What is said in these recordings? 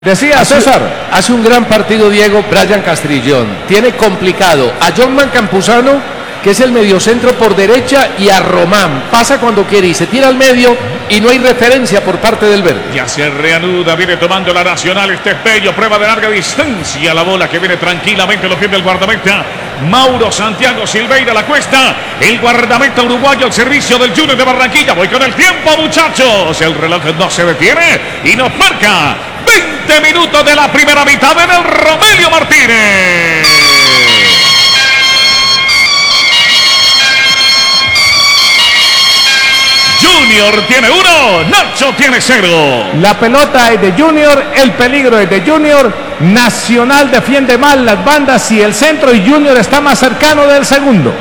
Decía César. Hace un gran partido Diego Brian Castrillón. Tiene complicado a Jorman Campuzano, que es el mediocentro por derecha, y a Román. Pasa cuando quiere y se tira al medio y no hay referencia por parte del verde. Ya se reanuda, viene tomando la Nacional. Este es Bello, prueba de larga distancia. La bola que viene tranquilamente los pies del guardameta Mauro Santiago Silveira La Cuesta. El guardameta uruguayo al servicio del Junior de Barranquilla. Voy con el tiempo, muchachos. El reloj no se detiene y nos marca 20 minutos de la primera mitad en el Romelio Martínez. Junior tiene 1, Nacho tiene 0. La pelota es de Junior, el peligro es de Junior. Nacional defiende mal las bandas y el centro, y Junior está más cercano del segundo.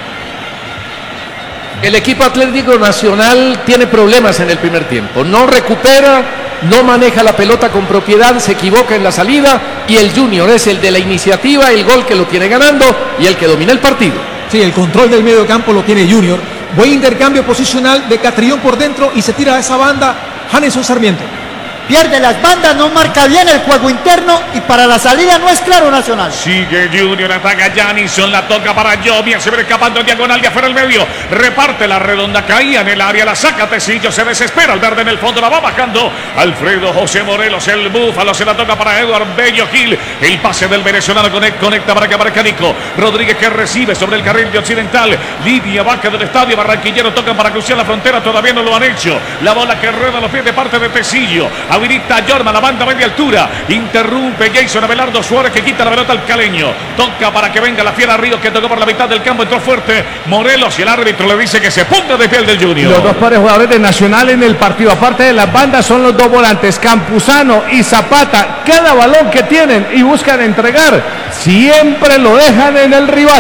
El equipo Atlético Nacional tiene problemas en el primer tiempo. No recupera, no maneja la pelota con propiedad, se equivoca en la salida, y el Junior es el de la iniciativa, el gol que lo tiene ganando y el que domina el partido. Sí, el control del medio campo lo tiene Junior. Buen intercambio posicional de Castrillón por dentro y se tira a esa banda Janeson Sarmiento. Pierde las bandas, no marca bien el juego interno y para la salida no es claro Nacional. Sigue Junior, ataca Janison, la toca para Jovia, se ve escapando en diagonal de afuera el medio, reparte la redonda, caía en el área, la saca Tecillo, se desespera, el verde en el fondo, la va bajando Alfredo José Morelos, el búfalo, se la toca para Eduardo Bello Gil, el pase del venezolano conecta para que marca Nico Rodríguez, que recibe sobre el carril de occidental, línea baja del estadio barranquillero, tocan para cruzar la frontera, todavía no lo han hecho, la bola que rueda a los pies de parte de Tecillo, habilita Jorman, la banda media altura, interrumpe Jason Abelardo Suárez, que quita la pelota al caleño, toca para que venga la fiera Ríos, que tocó por la mitad del campo, entró fuerte Morelos y el árbitro le dice que se ponga de pie el del Junior. Los dos pares jugadores de Nacional en el partido, aparte de las bandas, son los dos volantes, Campuzano y Zapata. Cada balón que tienen y buscan entregar, siempre lo dejan en el rival.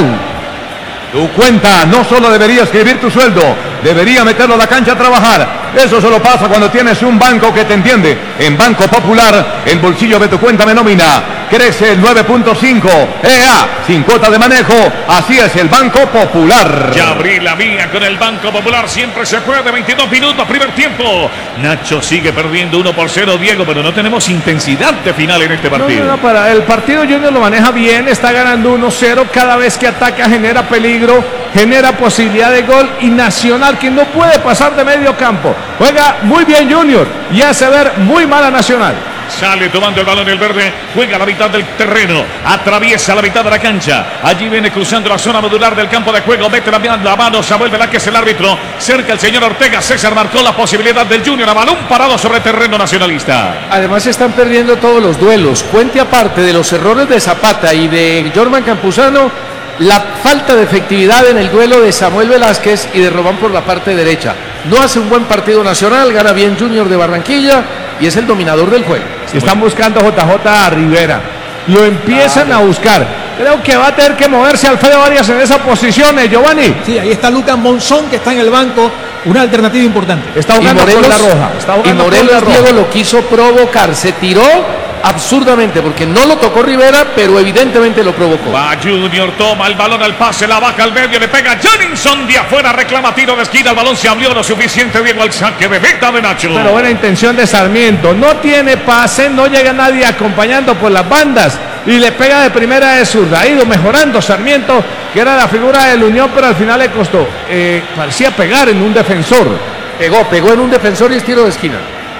Tu cuenta no solo debería escribir tu sueldo, debería meterlo a la cancha a trabajar. Eso solo pasa cuando tienes un banco que te entiende. En Banco Popular, el bolsillo de tu cuenta me nómina crece el 9.5. EA, sin cuota de manejo. Así es el Banco Popular. Ya abrí la mía con el Banco Popular. Siempre se puede. 22 minutos, primer tiempo. Nacho sigue perdiendo 1-0, Diego, pero no tenemos intensidad de final en este partido. No, para el partido Junior lo maneja bien, está ganando 1-0. Cada vez que ataca genera peligro, genera posibilidad de gol, y Nacional, que no puede pasar de medio campo. Juega muy bien Junior y hace ver muy mal a Nacional. Sale tomando el balón el verde, juega a la mitad del terreno, atraviesa la mitad de la cancha, allí viene cruzando la zona modular del campo de juego, mete la mano Samuel Velázquez, el árbitro, cerca el señor Ortega. César marcó la posibilidad del Junior, a balón parado sobre terreno nacionalista. Además están perdiendo todos los duelos. Cuente aparte de los errores de Zapata y de Jorman Campuzano, la falta de efectividad en el duelo de Samuel Velázquez y de Román por la parte derecha. No hace un buen partido Nacional, gana bien Junior de Barranquilla y es el dominador del juego. Están buscando JJ a Rivera, lo empiezan a buscar. Creo que va a tener que moverse Alfredo Arias en esa posición, Giovanni. Sí, ahí está Lucas Monzón, que está en el banco, una alternativa importante. Está jugando Morelos, con la roja. Y Morelos, Diego, lo quiso provocar, se tiró absurdamente porque no lo tocó Rivera, pero evidentemente lo provocó. Va Junior, toma el balón al pase, la baja al medio, le pega Janison de afuera, reclama tiro de esquina, el balón se abrió lo suficiente, Diego, al saque de meta de Nacho. Pero buena intención de Sarmiento, no tiene pase, no llega nadie acompañando por las bandas y le pega de primera de zurda. Ha ido mejorando Sarmiento, que era la figura del Unión, pero al final le costó. Parecía pegar en un defensor. Pegó en un defensor y es tiro de esquina.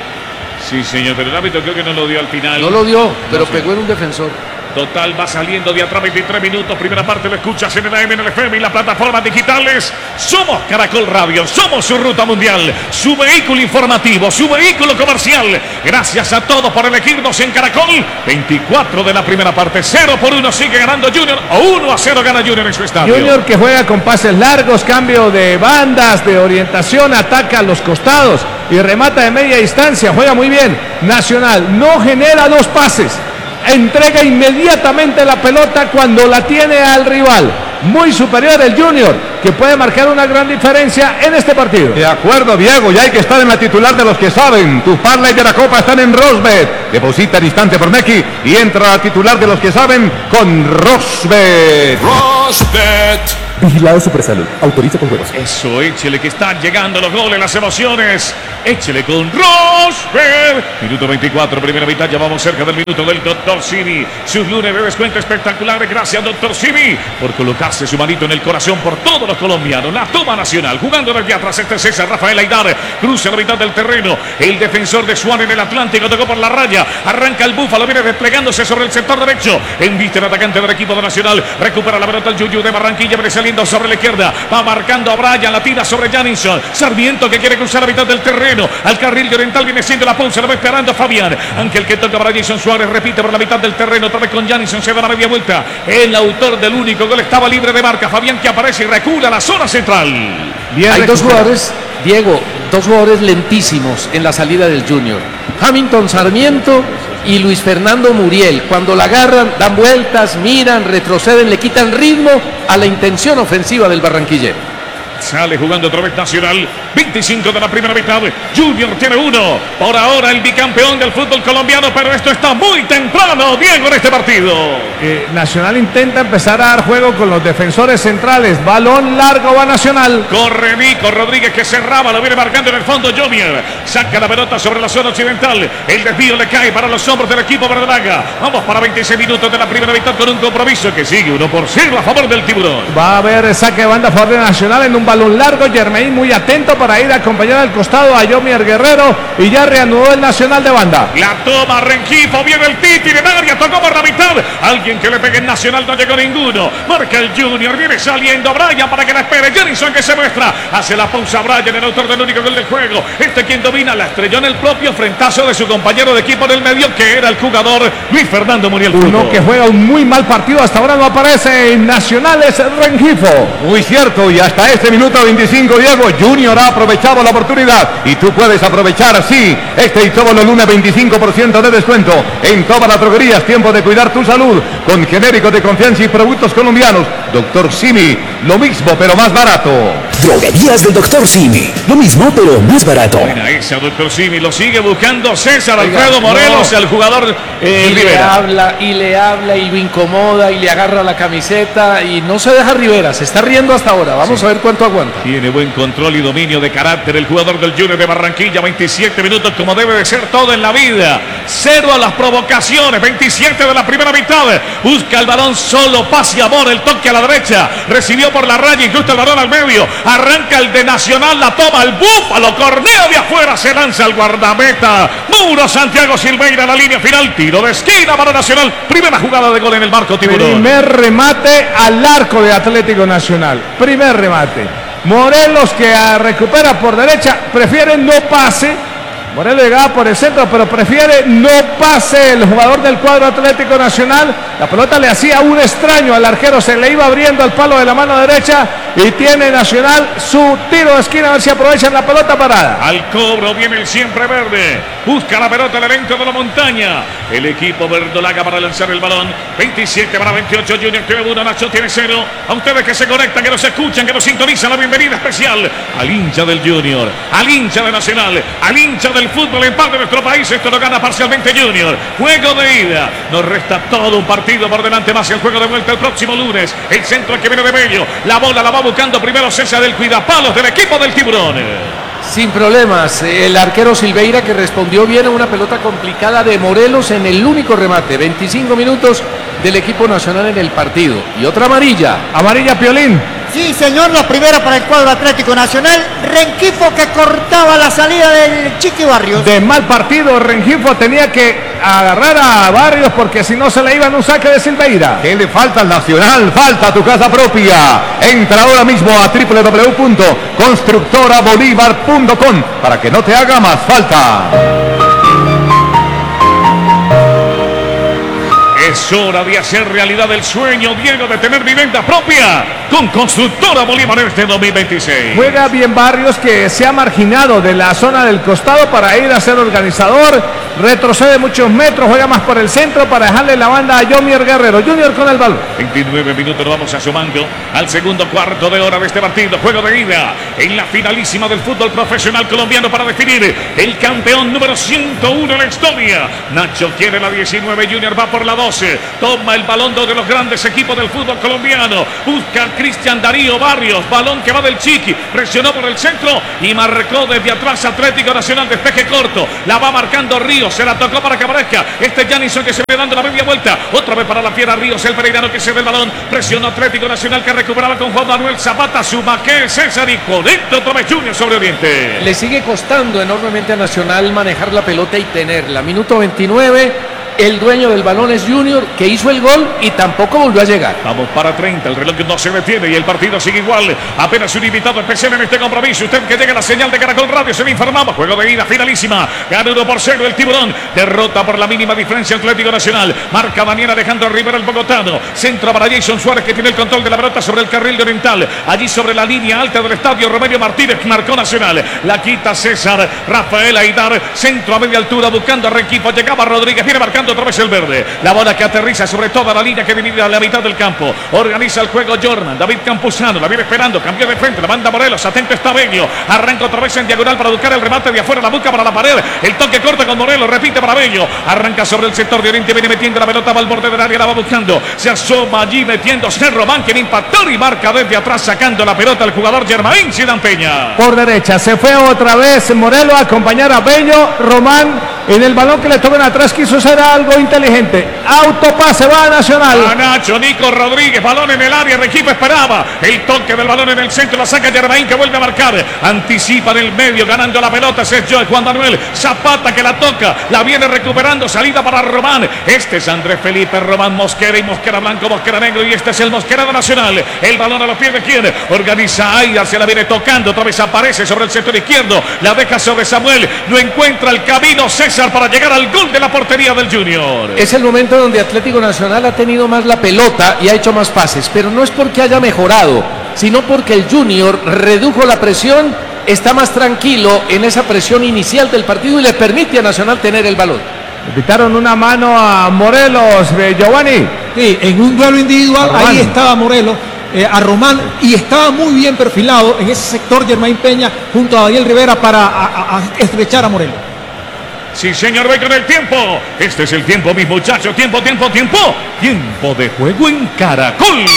Sí, señor, pero el árbitro creo que no lo dio al final. No lo dio, pero pegó en un defensor. Total, va saliendo de atrás, 23 minutos. Primera parte lo escuchas en el AM, en el FM y las plataformas digitales. Somos Caracol Radio, somos su ruta mundial, su vehículo informativo, su vehículo comercial. Gracias a todos por elegirnos en Caracol. 24 de la primera parte, 0-1 sigue ganando Junior, o 1-0 gana Junior en su estadio. Junior, que juega con pases largos, cambio de bandas, de orientación, ataca a los costados y remata de media distancia, juega muy bien. Nacional no genera dos pases, entrega inmediatamente la pelota cuando la tiene al rival. Muy superior el Junior, que puede marcar una gran diferencia en este partido. De acuerdo, Diego, ya hay que estar en la titular de los que saben. Tu parlay de la Copa están en Rosbet. Deposita al instante por Nequi y entra a la titular de los que saben con Rosbet. Rosbet. Vigilado Supersalud. Autoriza con juegos. Eso, échele que están llegando los goles, las emociones. Échele con Rosberg. Minuto 24, primera mitad. Ya vamos cerca del minuto del Dr. Simi. Sus lunes de descuento espectaculares. Gracias, Dr. Simi, por colocarse su manito en el corazón por todos los colombianos. La toma Nacional. Jugando desde atrás. Este César Rafael Aidar. Cruza la mitad del terreno. El defensor de Swan en el Atlántico tocó por la raya. Arranca el Búfalo. Viene desplegándose sobre el sector derecho. Enviste el atacante del equipo de Nacional. Recupera la pelota el Yuyu de Barranquilla. Viene saliendo sobre la izquierda. Va marcando a Brian. La tira sobre Janison. Sarmiento que quiere cruzar la mitad del terreno. Al carril de Oriental viene siendo la pausa. Lo va esperando Fabián. Ángel que toca para Jason Suárez. Repite por la mitad del terreno. Otra vez con Janison. Se da la media vuelta. El autor del único gol estaba libre de marca. Fabián que aparece y recula a la zona central. Bien, hay dos jugadores, Diego, dos jugadores lentísimos en la salida del Junior. Hamilton Sarmiento y Luis Fernando Muriel. Cuando la agarran, dan vueltas, miran, retroceden, le quitan ritmo a la intención ofensiva del barranquillero. Sale jugando otra vez Nacional. 25 de la primera mitad. Junior tiene uno. Por ahora el bicampeón del fútbol colombiano, pero esto está muy temprano, Diego, en este partido. Nacional intenta empezar a dar juego con los defensores centrales. Balón largo va Nacional. Corre Nico Rodríguez que cerraba, lo viene marcando en el fondo Junior. Saca la pelota sobre la zona occidental. El desvío le cae para los hombros del equipo verdolaga. Vamos para 26 minutos de la primera mitad con un compromiso que sigue 1-0 a favor del Tiburón. Va a haber saque de banda a favor de Nacional en un balón largo. Germain muy atento para ir a acompañar al costado a Yomier Guerrero y ya reanudó el Nacional de banda. La toma Rengifo, viene el Titi de área, tocó por la mitad. Alguien que le pegue en Nacional, no llegó ninguno. Marca el Junior, viene saliendo Brian para que la espere. Jenison que se muestra, hace la pausa Brian, el autor del único gol del juego. Quien domina, la estrelló en el propio frentazo de su compañero de equipo en el medio, que era el jugador Luis Fernando Muriel. Uno que juega un muy mal partido, hasta ahora no aparece en Nacional, es Rengifo. Muy cierto, y hasta este minuto 25, Diego, Junior ha aprovechado la oportunidad y tú puedes aprovechar, sí, este y todos los lunes 25% de descuento en todas las droguerías. Tiempo de cuidar tu salud con genéricos de confianza y productos colombianos. Dr. Simi, lo mismo pero más barato. Droguerías del Dr. Simi. Lo mismo pero más barato. Buena esa, Dr. Simi, lo sigue buscando César Alfredo Morelos, el jugador Rivera. Le habla y lo incomoda y le agarra la camiseta y no se deja Rivera, se está riendo hasta ahora. Vamos a ver cuánto aguanta. Tiene buen control y dominio de carácter el jugador del Junior de Barranquilla. 27 minutos como debe de ser todo en la vida. 0 a las provocaciones. 27 de la primera mitad. Busca el balón solo. Paz y amor. El toque a la derecha. Recibió por la raya. Incluso el balón al medio. Arranca el de Nacional. La toma el Búfalo. Corneo de afuera. Se lanza el guardameta. Muro Santiago Silveira a la línea final. Tiro de esquina para Nacional. Primera jugada de gol en el marco Tiburón. Primer remate al arco de Atlético Nacional. Primer remate. Morelos que recupera por derecha, prefiere no pase. Morelos llegaba por el centro, pero prefiere no pase el jugador del cuadro Atlético Nacional. La pelota le hacía un extraño al arquero, se le iba abriendo al palo de la mano derecha y tiene Nacional su tiro de esquina, a ver si aprovechan la pelota parada. Al cobro viene el siempre verde, busca la pelota el elenco de la montaña. El equipo verdolaga para lanzar el balón. 27 para 28, Junior tiene 1, Nacho tiene 0. A ustedes que se conectan, que nos escuchan, que nos sintonizan, la bienvenida especial al hincha del Junior, al hincha de Nacional, al hincha del fútbol en parte de nuestro país. Esto lo gana parcialmente Junior. Juego de ida, nos resta todo un partido por delante, más el juego de vuelta el próximo lunes. El centro que viene de Bello, la bola la va buscando primero César del cuidapalos del equipo del Tiburón. Sin problemas, el arquero Silveira que respondió bien a una pelota complicada de Morelos en el único remate. 25 minutos del equipo nacional en el partido. Y otra amarilla. Amarilla Piolín. Sí, señor, la primera para el cuadro Atlético Nacional. Rengifo que cortaba la salida del Chiqui Barrios. De mal partido, Rengifo tenía que agarrar a Barrios porque si no se le iba en un saque de Silveira. ¿Qué le falta al Nacional? Falta tu casa propia. Entra ahora mismo a www.constructorabolívar.com para que no te haga más falta. Es hora de hacer realidad el sueño, Diego, de tener vivienda propia con Constructora Bolívar este 2026. Juega bien Barrios, que se ha marginado de la zona del costado para ir a ser organizador. Retrocede muchos metros, juega más por el centro para dejarle la banda a Yomier Guerrero. Junior con el balón. 29 minutos, nos vamos asomando al segundo cuarto de hora de este partido. Juego de ida en la finalísima del fútbol profesional colombiano para definir el campeón número 101 en la historia. Nacho quiere la 19, Junior va por la 12. Toma el balón de los grandes equipos del fútbol colombiano. Busca Cristian Darío Barrios. Balón que va del Chiqui. Presionó por el centro y marcó desde atrás Atlético Nacional. Despeje corto. La va marcando Ríos. Se la tocó para que aparezca. Janison que se ve dando la media vuelta. Otra vez para la fiera Ríos. El pereirano que se ve el balón. Presionó Atlético Nacional que recuperaba con Juan Manuel Zapata. Suma que César y conecta otra vez Junior sobre Oriente. Le sigue costando enormemente a Nacional manejar la pelota y tenerla. Minuto 29. El dueño del balón es Junior, que hizo el gol y tampoco volvió a llegar. Vamos para 30, el reloj no se detiene y el partido sigue igual. Apenas un invitado especial en este compromiso. Usted que llega a la señal de Caracol Radio, se le informamos. Juego de ida finalísima. Gana 1-0 el Tiburón. Derrota por la mínima diferencia Atlético Nacional. Marca Daniel Alejandro Rivera, el bogotano. Centro para Jason Suárez, que tiene el control de la pelota sobre el carril de Oriental. Allí sobre la línea alta del estadio, Romelio Martínez marcó Nacional. La quita César. Rafael Aidar. Centro a media altura buscando a Requipo. Llegaba Rodríguez. Viene marcando otra vez el verde. La bola que aterriza sobre toda la línea que divide a la mitad del campo. Organiza el juego Jordan. David Campuzano la viene esperando. Cambió de frente. La manda Morelos. Atento está Bello. Arranca otra vez en diagonal para buscar el remate de afuera. La busca para la pared. El toque corta con Morelos. Repite para Bello. Arranca sobre el sector de Oriente. Viene metiendo la pelota. Va al borde del área. La va buscando. Se asoma allí metiéndose Román, que impactó y marca desde atrás sacando la pelota al jugador Germain Zidane Peña. Por derecha. Se fue otra vez Morelos a acompañar a Bello. Román en el balón que le tocan atrás quiso hacer algo inteligente. Autopase va a Nacional. A Nacho, Nico Rodríguez, balón en el área, Requipo esperaba el toque del balón en el centro, la saca Germain que vuelve a marcar, anticipa en el medio, ganando la pelota, es Juan Manuel Zapata que la toca, la viene recuperando, salida para Román, este es Andrés Felipe Román Mosquera y Mosquera blanco, Mosquera negro y este es el Mosquera de Nacional, el balón a los pies de quien, organiza Aida, se la viene tocando, otra vez aparece sobre el sector izquierdo, la deja sobre Samuel, no encuentra el camino César para llegar al gol de la portería del Junior. Es el momento donde Atlético Nacional ha tenido más la pelota y ha hecho más pases, pero no es porque haya mejorado, sino porque el Junior redujo la presión, está más tranquilo en esa presión inicial del partido y le permite a Nacional tener el balón. Le quitaron una mano a Morelos, Giovanni. Sí, en un duelo individual, ahí estaba Morelos, a Román, y estaba muy bien perfilado en ese sector Germain Peña junto a Daniel Rivera para estrechar a Morelos. Sí, señor, ve con el tiempo. Este es el tiempo, mis muchachos. Tiempo. Tiempo de juego en Caracol.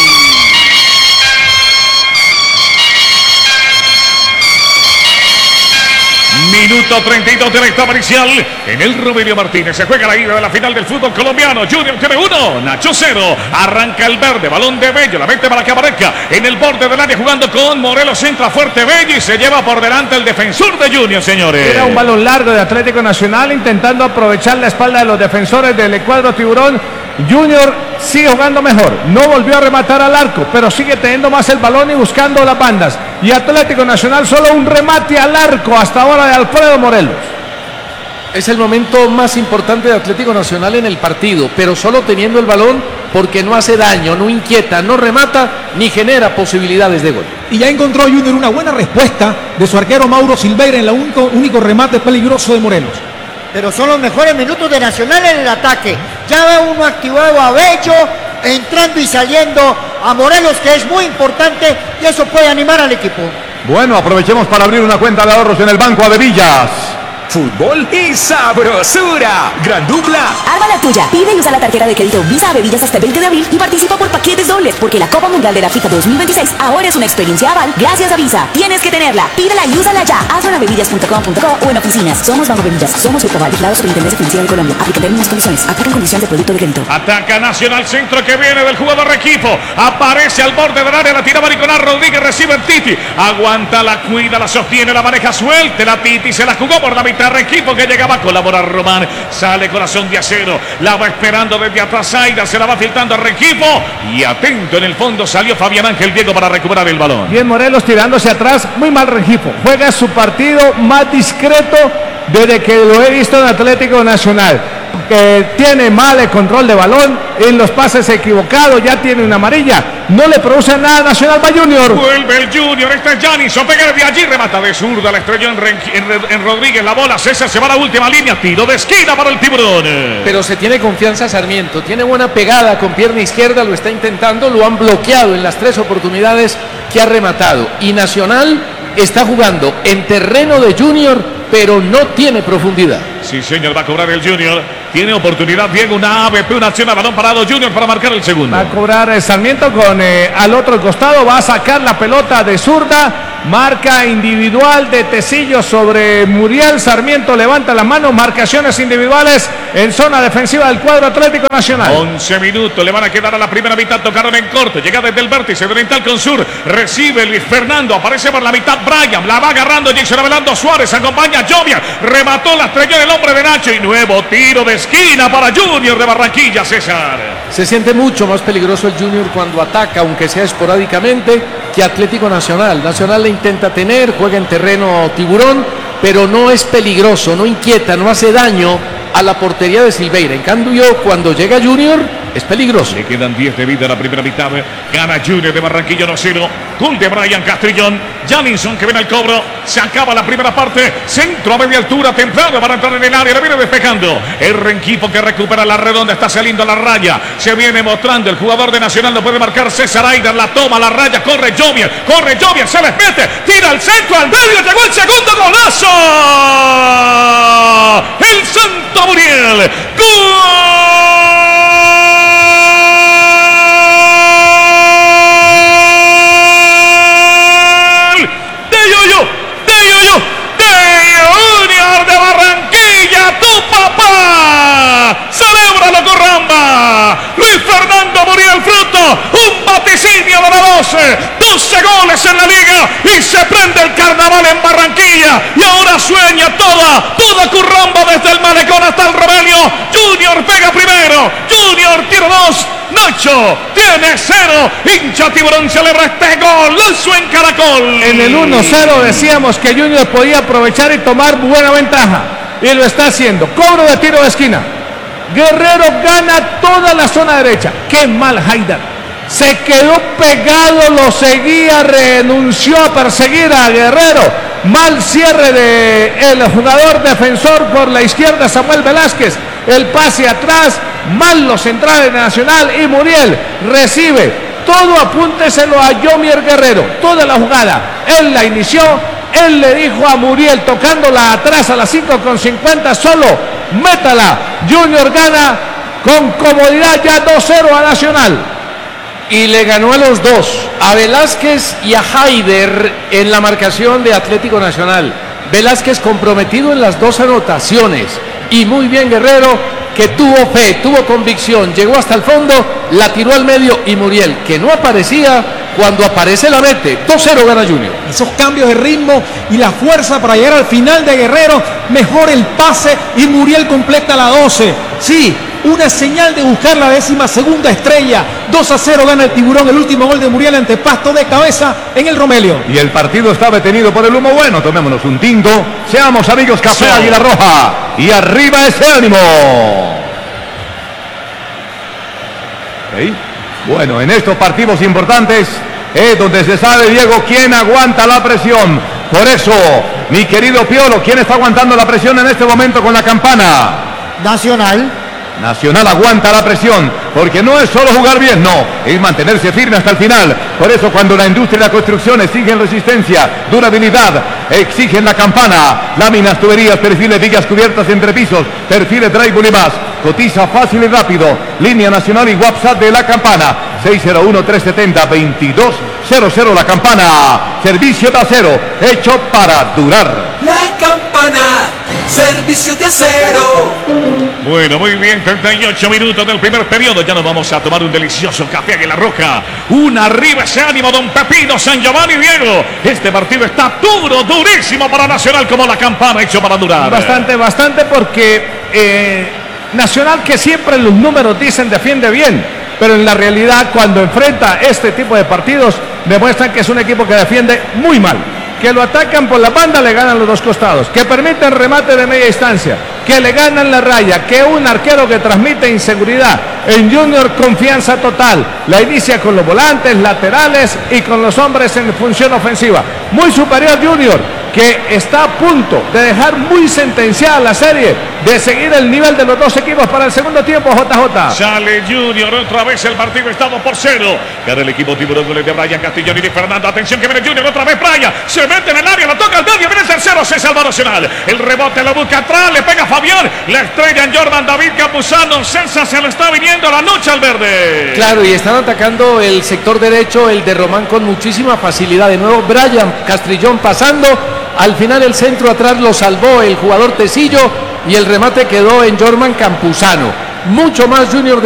Minuto 32 de la etapa inicial. En el Romelio Martínez se juega la ida de la final del fútbol colombiano. Junior tiene 1, Nacho 0. Arranca el verde, balón de Bello. La mete para que aparezca en el borde del área jugando con Morelos. Entra fuerte Bello y se lleva por delante el defensor de Junior, señores. Era un balón largo de Atlético Nacional intentando aprovechar la espalda de los defensores del cuadro Tiburón. Junior sigue jugando mejor, no volvió a rematar al arco, pero sigue teniendo más el balón y buscando las bandas. Y Atlético Nacional solo un remate al arco hasta ahora de Alfredo Morelos. Es el momento más importante de Atlético Nacional en el partido, pero solo teniendo el balón porque no hace daño, no inquieta, no remata ni genera posibilidades de gol. Y ya encontró Junior una buena respuesta de su arquero Mauro Silveira en el único remate peligroso de Morelos. Pero son los mejores minutos de Nacional en el ataque. Ya va uno activado a Bello, entrando y saliendo a Morelos, que es muy importante, y eso puede animar al equipo. Bueno, aprovechemos para abrir una cuenta de ahorros en el Banco Adevillas. Fútbol y sabrosura. Gran dupla. Arma la tuya. Pide y usa la tarjeta de crédito Visa Bebillas hasta el 20 de abril y participa por paquetes dobles, porque la Copa Mundial de la FIFA 2026 ahora es una experiencia aval gracias a Visa. Tienes que tenerla. Pídela y úsala ya. Hazlo en abebillas.com.co o en oficinas. Somos Banco Bebillas. Somos Ecoval, vigilados por Intendencia Financiera de Colombia. Aplica términos y condiciones. Aplican condiciones de producto de crédito. Ataca Nacional, centro que viene del jugador Requipo. Aparece al borde del área, la tira Mariconar Rodríguez, recibe el Titi. Aguanta, la cuida, la sostiene, la maneja suelta. La Titi se la jugó por la mitad. Requipo que llegaba a colaborar Román. Sale corazón de acero. La va esperando desde atrás Aida. Se la va filtrando a Requipo. Y atento en el fondo salió Fabián Ángel Diego para recuperar el balón. Bien Morelos tirándose atrás. Muy mal Requipo. Juega su partido más discreto desde que lo he visto en Atlético Nacional. Que tiene mal el control de balón, en los pases equivocados, ya tiene una amarilla, no le produce nada Nacional para Junior. Vuelve el Junior, este es Janison, pega de allí, remata de zurda, la estrelló en Rodríguez, la bola, César se va a la última línea, tiro de esquina para el Tiburón. Pero se tiene confianza Sarmiento, tiene buena pegada con pierna izquierda, lo está intentando, lo han bloqueado en las 3 oportunidades que ha rematado. Y Nacional está jugando en terreno de Junior pero no tiene profundidad. Sí, señor, va a cobrar el Junior. Tiene oportunidad, Diego, una ABP, una acción a balón parado Junior para marcar el segundo. Va a cobrar Sarmiento con al otro costado, va a sacar la pelota de zurda. Marca individual de Tecillo sobre Muriel. Sarmiento levanta la mano. Marcaciones individuales en zona defensiva del cuadro Atlético Nacional. 11 minutos le van a quedar a la primera mitad. Tocaron en corto. Llega desde el vértice de Oriental con Sur. Recibe Luis Fernando. Aparece por la mitad Brian. La va agarrando Jason Abelardo Suárez. Acompaña a Jovia. Remató la estrella del hombre de Nacho. Y nuevo tiro de esquina para Junior de Barranquilla, César. Se siente mucho más peligroso el Junior cuando ataca, aunque sea esporádicamente, que Atlético Nacional. Nacional le intenta tener, juega en terreno tiburón, pero no es peligroso, no inquieta, no hace daño a la portería de Silveira. En cambio, cuando llega Junior, es peligroso. Le quedan 10 de vida en la primera mitad. Gana Junior de Barranquilla 1-0. Gol de Brian Castrillón. Janinson que viene al cobro. Se acaba la primera parte. Centro a media altura. Temprano para entrar en el área. Le viene despejando. El Renquipo que recupera la redonda. Está saliendo a la raya. Se viene mostrando. El jugador de Nacional no puede marcar. César Aider la toma. La raya. Corre Jovier. Corre Jovier. Se les mete. Tira al centro. Al medio. Llegó el segundo golazo. El Santo Muriel. ¡Gol! ¡Celébralo, Corramba! Luis Fernando Muriel Fruto, un vaticinio de la 12 goles en la liga y se prende el carnaval en Barranquilla y ahora sueña toda Curramba desde el malecón hasta el Romelio. Junior pega primero, Junior tira 2, Nacho tiene 0, hincha tiburón celebra este golazo en Caracol. En el 1-0 decíamos que Junior podía aprovechar y tomar buena ventaja y lo está haciendo. Cobro de tiro de esquina. Guerrero gana toda la zona derecha. Qué mal Haidar. Se quedó pegado, lo seguía, renunció a perseguir a Guerrero. Mal cierre del jugador defensor por la izquierda, Samuel Velázquez. El pase atrás, mal los centrales de Nacional y Muriel recibe. Todo apúnteselo a Yomier Guerrero. Toda la jugada. Él la inició. Él le dijo a Muriel, tocándola atrás a las 5:50, solo métala. Junior gana con comodidad ya 2-0 a Nacional. Y le ganó a los dos, a Velázquez y a Haider en la marcación de Atlético Nacional. Velázquez comprometido en las dos anotaciones. Y muy bien Guerrero, que tuvo fe, tuvo convicción, llegó hasta el fondo, la tiró al medio y Muriel, que no aparecía, cuando aparece la mete. 2-0 gana Junior. Esos cambios de ritmo y la fuerza para llegar al final de Guerrero, mejor el pase y Muriel completa la 12. Sí, una señal de buscar la 12ª estrella. 2-0 gana el tiburón, el último gol de Muriel ante Pasto de cabeza en el Romelio. Y el partido está detenido por el humo bueno. Tomémonos un tinto. Seamos amigos, Café Águila Roja. Y arriba ese ánimo. ¿Sí? Bueno, en estos partidos importantes es donde se sabe, Diego, quién aguanta la presión. Por eso, mi querido Piolo, ¿quién está aguantando la presión en este momento con la campana? Nacional. Nacional aguanta la presión, porque no es solo jugar bien, no, es mantenerse firme hasta el final. Por eso cuando la industria y la construcción exigen resistencia, durabilidad, exigen la campana, láminas, tuberías, perfiles, vigas cubiertas, entrepisos, perfiles, drywall y más. Cotiza fácil y rápido. Línea nacional y WhatsApp de la campana 601-370-2200. La campana, servicio de acero hecho para durar. La campana, servicio de acero. Bueno, muy bien, 38 minutos del primer periodo. Ya nos vamos a tomar un delicioso café Águila Roja. Un arriba ese ánimo, don Pepino, San Giovanni, Diego. Este partido está duro, durísimo para Nacional, como la campana hecho para durar. Bastante porque Nacional, que siempre los números dicen defiende bien, pero en la realidad cuando enfrenta este tipo de partidos demuestran que es un equipo que defiende muy mal, que lo atacan por la banda, le ganan los dos costados, que permiten remate de media distancia, que le ganan la raya, que un arquero que transmite inseguridad. En Junior confianza total, la inicia con los volantes, laterales y con los hombres en función ofensiva. Muy superior Junior, que está a punto de dejar muy sentenciada la serie, de seguir el nivel de los dos equipos para el segundo tiempo, JJ. Sale Junior, otra vez el partido está 2-0. Gana el equipo Tiburón, goles de Brian Castellón y de Fernando. Atención que viene Junior, otra vez Brian. Se mete en el área, la toca al medio, viene el tercero, se salva Nacional. El rebote lo busca atrás, le pega Fabián. La estrella en Jordan David Campuzano. Celsa se lo está viniendo la noche al verde. Claro, y están atacando el sector derecho, el de Román, con muchísima facilidad. De nuevo Brian Castrillón pasando. Al final el centro atrás lo salvó el jugador Tecillo y el remate quedó en Jorman Campuzano. Mucho más Junior de